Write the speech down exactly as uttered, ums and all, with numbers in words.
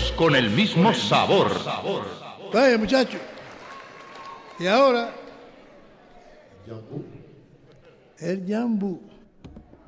todos con el mismo sabor. Vaya, muchachos. Y ahora, el Yambú.